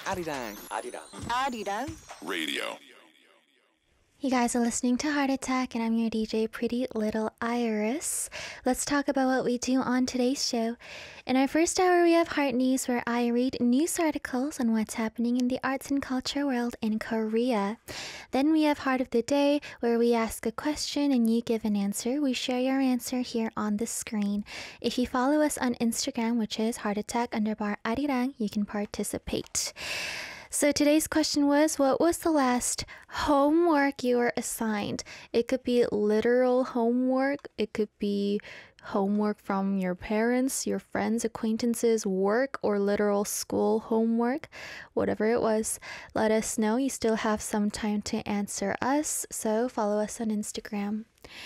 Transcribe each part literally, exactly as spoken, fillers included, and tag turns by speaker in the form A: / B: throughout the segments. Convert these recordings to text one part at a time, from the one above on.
A: 아리랑 아리랑
B: 아리랑
A: radio.
C: You guys are listening to Heart Attack, and I'm your D J, Pretty Little Iris. Let's talk about what we do on today's show. In our first hour, we have Heart News, where I read news articles on what's happening in the arts and culture world in Korea. Then we have Heart of the Day, where we ask a question and you give an answer. We share your answer here on the screen. If you follow us on Instagram, which is Heart Attack underbar Arirang, you can participate. So today's question was, what was the last homework you were assigned? It could be literal homework. It could be homework from your parents, your friends, acquaintances, work, or literal school homework. Whatever it was, let us know. You still have some time to answer us, so follow us on Instagram.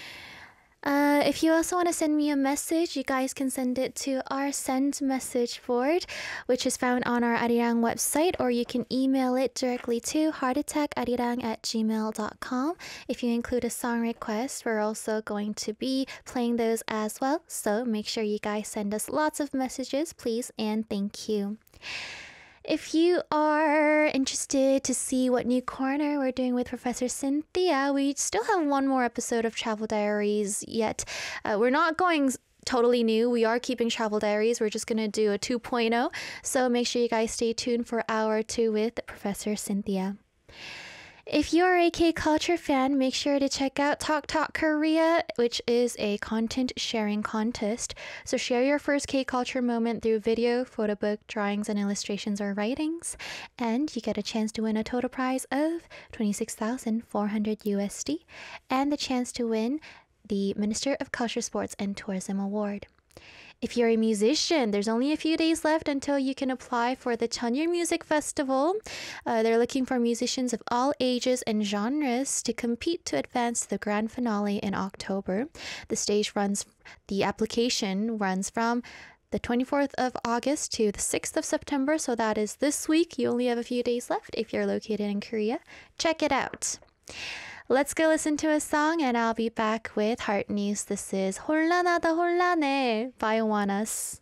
C: Uh, if you also want to send me a message, you guys can send it to our send message board, which is found on our Arirang website, or you can email it directly to heartattackarirang at gmail dot com. If you include a song request, we're also going to be playing those as well, so make sure you guys send us lots of messages, please, and thank you. If you are interested to see what new corner we're doing with Professor Cynthia, we still have one more episode of Travel Diaries yet. Uh, we're not going totally new. We are keeping Travel Diaries. We're just going to do a two point oh. So make sure you guys stay tuned for hour two with Professor Cynthia. If you're a K-culture fan, make sure to check out Talk Talk Korea, which is a content sharing contest. So share your first K-culture moment through video, photo book, drawings, and illustrations or writings. And you get a chance to win a total prize of twenty-six thousand four hundred U S D and the chance to win the Minister of Culture, Sports, and Tourism Award. If you're a musician, there's only a few days left until you can apply for the Cheonryul Music Festival. Uh, they're looking for musicians of all ages and genres to compete to advance to the grand finale in October. The stage runs, the application runs from the twenty-fourth of August to the sixth of September, so that is this week. You only have a few days left if you're located in Korea. Check it out. Let's go listen to a song and I'll be back with Heart News. This is 홀라나다 홀라네 by Oneus.